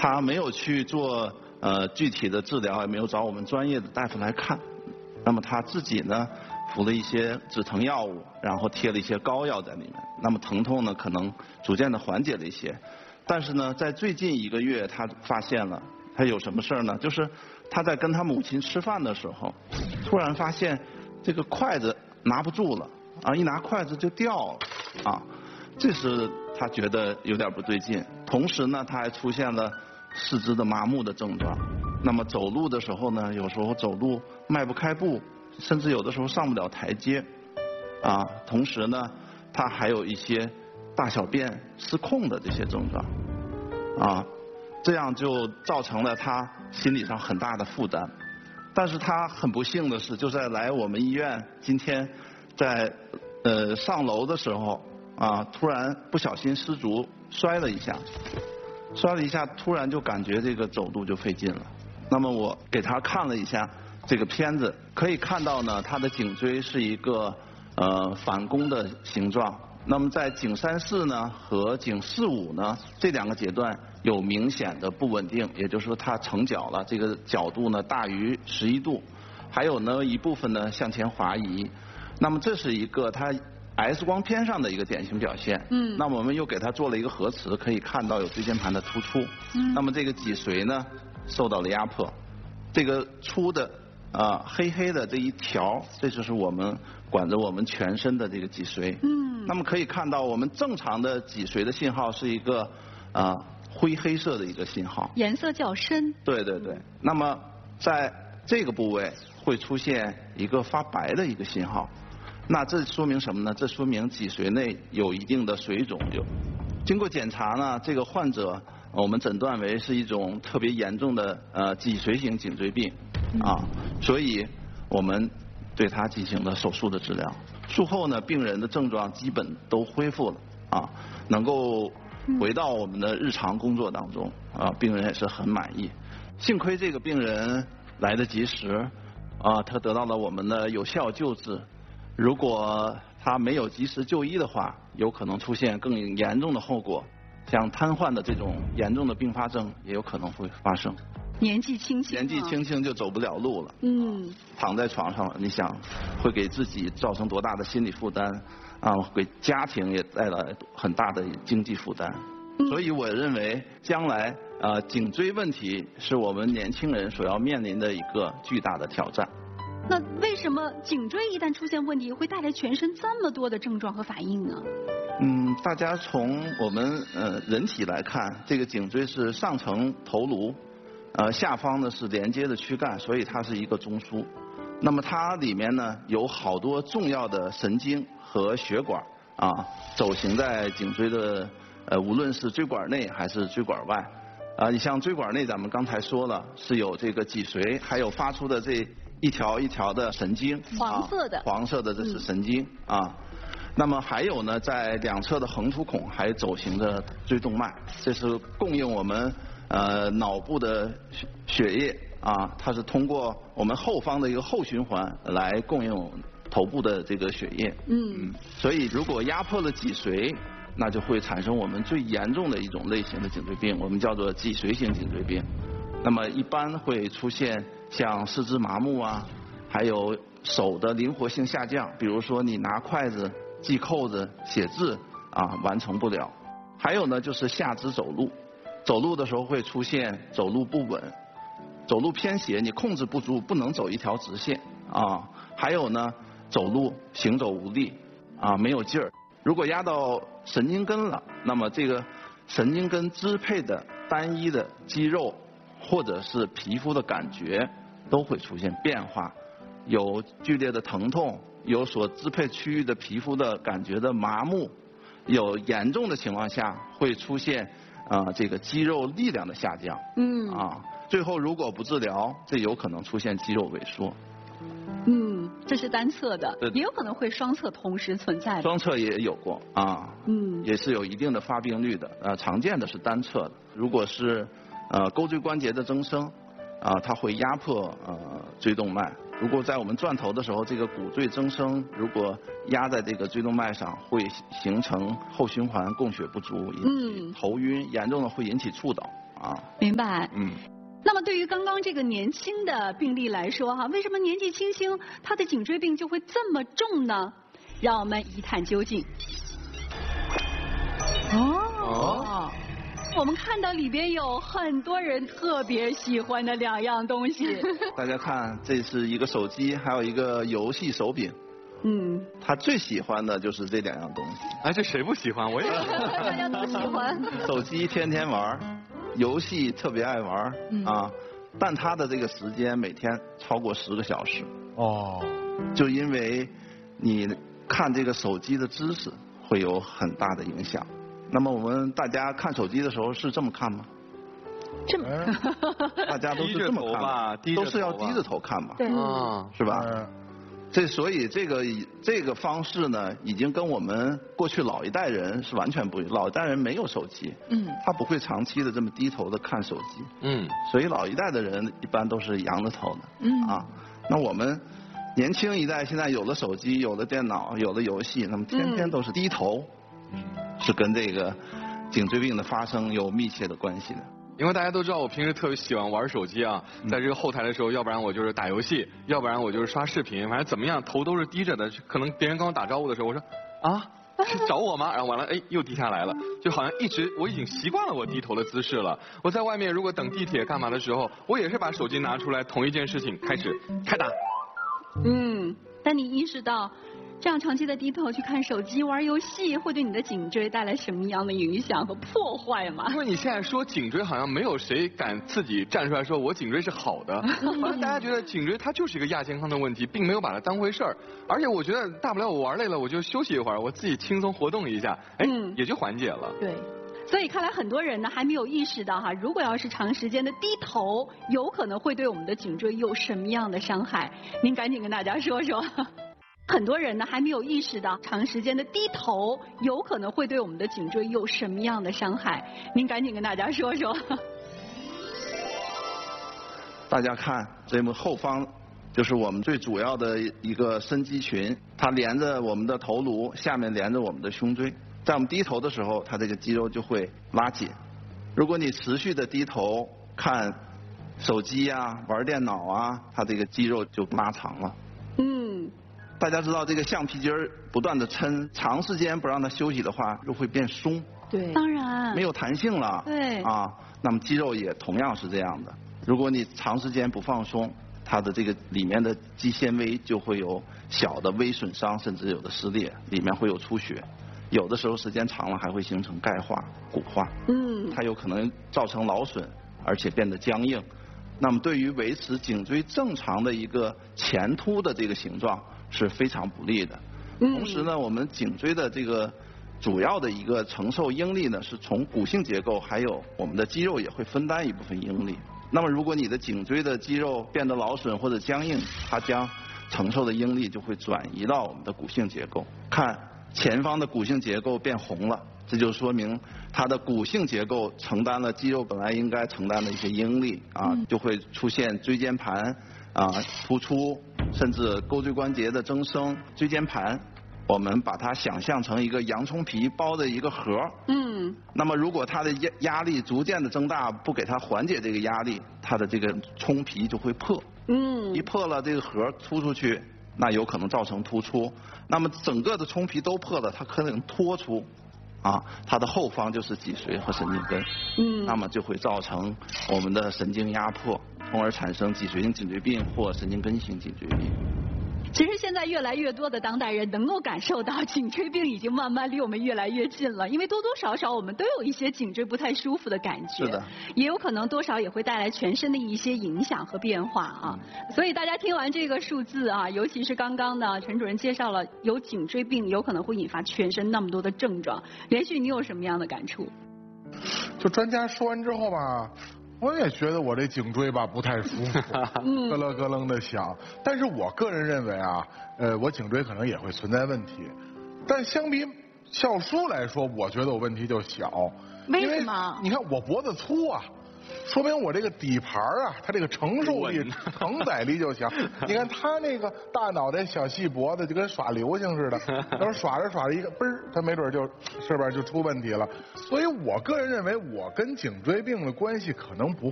他没有去做具体的治疗，也没有找我们专业的大夫来看。那么他自己呢服了一些止疼药物，然后贴了一些膏药在里面。那么疼痛呢可能逐渐的缓解了一些。但是呢，在最近1个月，他发现了他有什么事儿呢？就是他在跟他母亲吃饭的时候，突然发现这个筷子拿不住了啊，一拿筷子就掉了啊。这是他觉得有点不对劲。同时呢，他还出现了四肢的麻木的症状。那么走路的时候呢，有时候走路迈不开步，甚至有的时候上不了台阶啊。同时呢，他还有一些大小便失控的这些症状啊，这样就造成了他心理上很大的负担。但是他很不幸的是，就在来我们医院今天在上楼的时候啊，突然不小心失足摔了一下，突然就感觉这个走路就费劲了。那么我给他看了一下这个片子，可以看到呢，他的颈椎是一个反弓的形状。那么在颈3-4呢和颈4-5呢这2个阶段有明显的不稳定，也就是说它成角了，这个角度呢大于11度，还有呢一部分呢向前滑移。那么这是一个它 X 光片上的一个典型表现。那么我们又给它做了一个核磁，可以看到有椎间盘的突出。那么这个脊髓呢受到了压迫，这个粗的黑黑的这一条，这就是我们管着我们全身的这个脊髓。那么可以看到，我们正常的脊髓的信号是一个灰黑色的一个信号， 颜色较深。 对对对。那么在这个部位会出现一个发白的一个信号，那这说明什么呢？这说明脊髓内有一定的水肿。经过检查呢，这个患者我们诊断为是一种特别严重的脊髓型颈椎病啊，所以我们对他进行了手术的治疗。术后呢，病人的症状基本都恢复了啊，能够回到我们的日常工作当中啊，病人也是很满意。幸亏这个病人来得及时啊，他得到了我们的有效救治。如果他没有及时就医的话，有可能出现更严重的后果，像瘫痪的这种严重的并发症也有可能会发生。 年纪轻轻就走不了路了。躺在床上，你想会给自己造成多大的心理负担啊？给家庭也带来很大的经济负担。所以我认为将来颈椎问题是我们年轻人所要面临的一个巨大的挑战。 那为什么颈椎一旦出现问题，会带来全身这么多的症状和反应呢？ 大家从我们人体来看，这个颈椎是上层头颅，下方呢是连接的躯干，所以它是一个中枢。那么它里面呢有好多重要的神经和血管啊，走行在颈椎的无论是椎管内还是椎管外。你像椎管内，咱们刚才说了是有这个脊髓，还有发出的这一条一条的神经，黄色的这是神经啊。那么还有呢，在两侧的横突孔还走行着椎动脉，这是供应我们脑部的血液啊，它是通过我们后方的一个后循环来供应头部的这个血液。所以如果压迫了脊髓，那就会产生我们最严重的一种类型的颈椎病，我们叫做脊髓型颈椎病。那么一般会出现像四肢麻木啊，还有手的灵活性下降，比如说你拿筷子、系扣子、写字啊完成不了。还有呢就是下肢走路，走路的时候会出现走路不稳、走路偏斜，你控制不住，不能走一条直线啊。还有呢走路行走无力啊，没有劲儿。如果压到神经根了，那么这个神经根支配的单一的肌肉或者是皮肤的感觉都会出现变化，有剧烈的疼痛，有所支配区域的皮肤的感觉的麻木，有严重的情况下会出现这个肌肉力量的下降。最后如果不治疗，这有可能出现肌肉萎缩。 这是单侧的，也有可能会双侧同时存在的。 双侧也有过啊，也是有一定的发病率的。常见的是单侧的。如果是钩椎关节的增生它会压迫椎动脉。如果在我们转头的时候，这个骨赘增生如果压在这个椎动脉上，会形成后循环供血不足，引起头晕，严重的会引起猝倒啊。 明白。那么对于刚刚这个年轻的病例来说哈，为什么年纪轻轻他的颈椎病就会这么重呢？让我们一探究竟。我们看到里边有很多人特别喜欢的2样东西。 大家看，这是一个手机，还有一个游戏手柄。他最喜欢的就是这2样东西。 哎，这谁不喜欢？我也喜欢。 大家都喜欢。 手机天天玩，游戏特别爱玩啊，但他的这个时间每天超过10个小时。就因为你看这个手机的姿势会有很大的影响。那么我们大家看手机的时候是这么看吗？ 这么， 大家都是这么看吧？都是要低着头看吧？ 对， 是吧？所以这个方式呢，已经跟我们过去老一代人是完全不一样。老一代人没有手机，他不会长期的这么低头的看手机，所以老一代的人一般都是仰着头的，那我们年轻一代现在有了手机，有了电脑，有了游戏，那么天天都是低头，是跟这个颈椎病的发生有密切的关系的。 因为大家都知道我平时特别喜欢玩手机啊，在这个后台的时候，要不然我就是打游戏，要不然我就是刷视频，反正怎么样头都是低着的。可能别人跟我打招呼的时候，我说啊是找我吗？然后完了哎又低下来了，就好像我已经习惯了我低头的姿势了。我在外面如果等地铁干嘛的时候，我也是把手机拿出来，同一件事情开始开打。 但你意识到这样长期的低头去看手机、玩游戏，会对你的颈椎带来什么样的影响和破坏吗？ 因为你现在说颈椎，好像没有谁敢自己站出来说我颈椎是好的，好像大家觉得颈椎它就是一个亚健康的问题，并没有把它当回事儿。而且我觉得大不了我玩累了，我就休息一会儿，我自己轻松活动一下，也就缓解了。 对。所以看来很多人呢还没有意识到哈，如果要是长时间的低头，有可能会对我们的颈椎有什么样的伤害？您赶紧跟大家说说。很多人呢还没有意识到，长时间的低头有可能会对我们的颈椎有什么样的伤害？您赶紧跟大家说说。 大家看，这么后方就是我们最主要的一个伸肌群，它连着我们的头颅，下面连着我们的胸椎。在我们低头的时候，它这个肌肉就会拉紧。如果你持续的低头看手机啊、玩电脑啊，它这个肌肉就拉长了。大家知道这个橡皮筋儿不断的抻，长时间不让它休息的话，就会变松。 对，当然没有弹性了。 对那么肌肉也同样是这样的。如果你长时间不放松，它的这个里面的肌纤维就会有小的微损伤，甚至有的撕裂，里面会有出血。有的时候时间长了还会形成钙化、骨化。它有可能造成劳损，而且变得僵硬。那么对于维持颈椎正常的一个前凸的这个形状是非常不利的。同时呢，我们颈椎的这个主要的一个承受应力呢，是从骨性结构还有我们的肌肉也会分担一部分应力。那么如果你的颈椎的肌肉变得劳损或者僵硬，它将承受的应力就会转移到我们的骨性结构。看前方的骨性结构变红了，这就说明它的骨性结构承担了肌肉本来应该承担的一些应力就会出现椎间盘突出，甚至钩椎关节的增生。椎间盘我们把它想象成一个洋葱皮包的一个盒。那么如果它的压力逐渐的增大，不给它缓解这个压力，它的这个葱皮就会破。一破了，这个核突出去，那有可能造成突出。那么整个的葱皮都破了，它可能脱出它的后方就是脊髓和神经根。那么就会造成我们的神经压迫，从而产生脊髓性颈椎病或神经根性颈椎病。 其实现在越来越多的当代人能够感受到颈椎病已经慢慢离我们越来越近了，因为多多少少我们都有一些颈椎不太舒服的感觉。 是的。 也有可能多少也会带来全身的一些影响和变化所以大家听完这个数字尤其是刚刚呢陈主任介绍了有颈椎病有可能会引发全身那么多的症状，连续你有什么样的感触？ 就专家说完之后吧，我也觉得我这颈椎吧不太舒服，咯楞咯楞的响。但是我个人认为我颈椎可能也会存在问题，但相比笑叔来说，我觉得我问题就小。 为什么？ 你看我脖子粗说明我这个底盘啊，它这个承受力、承载力就强。你看他那个大脑袋、小细脖子，就跟耍流星似的，要是耍着耍着一个嘣儿，他没准就是边就出问题了。所以我个人认为，我跟颈椎病的关系可能不